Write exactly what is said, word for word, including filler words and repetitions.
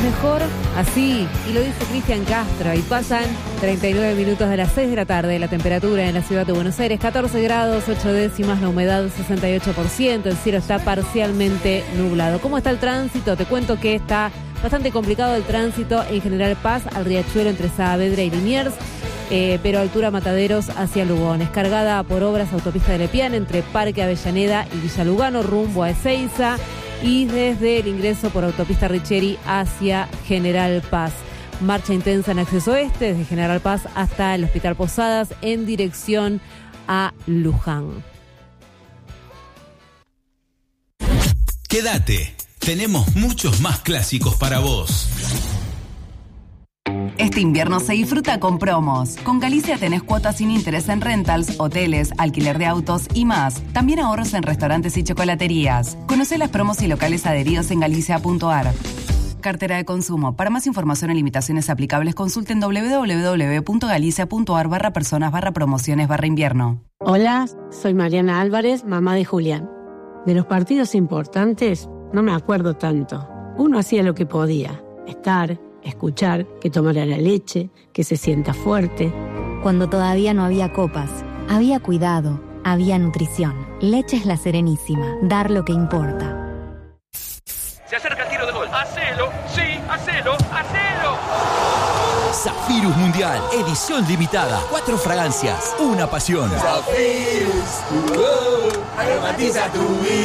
Es mejor así, y lo dice Cristian Castro, y pasan treinta y nueve minutos de las seis de la tarde. La temperatura en la ciudad de Buenos Aires, catorce grados, ocho décimas, la humedad sesenta y ocho por ciento, el cielo está parcialmente nublado. ¿Cómo está el tránsito? Te cuento que está bastante complicado el tránsito en General Paz, al Riachuelo entre Saavedra y Liniers, eh, pero altura Mataderos hacia Lugones. Cargada por obras autopista de Lepiane entre Parque Avellaneda y Villa Lugano rumbo a Ezeiza, y desde el ingreso por autopista Richeri hacia General Paz. Marcha intensa en acceso este, desde General Paz hasta el Hospital Posadas, en dirección a Luján. Quédate, tenemos muchos más clásicos para vos. Este invierno se disfruta con promos. Con Galicia tenés cuotas sin interés en rentals, hoteles, alquiler de autos y más. También ahorros en restaurantes y chocolaterías. Conocé las promos y locales adheridos en galicia punto a r. Cartera de consumo. Para más información y limitaciones aplicables, consulten doble u doble u doble u punto galicia punto a r barra personas barra promociones barra invierno. Hola, soy Mariana Álvarez, mamá de Julián. De los partidos importantes no me acuerdo tanto. Uno hacía lo que podía. Estar, escuchar, que tomara la leche, que se sienta fuerte. Cuando todavía no había copas, había cuidado, había nutrición. Leche es La Serenísima. Dar lo que importa. Se acerca el tiro de gol. ¡Hacelo! ¡Sí! ¡Hacelo! ¡Hacelo! Zafirus Mundial, edición limitada. Cuatro fragancias, una pasión. Zafirus, uh, oh, aromatiza tu vida.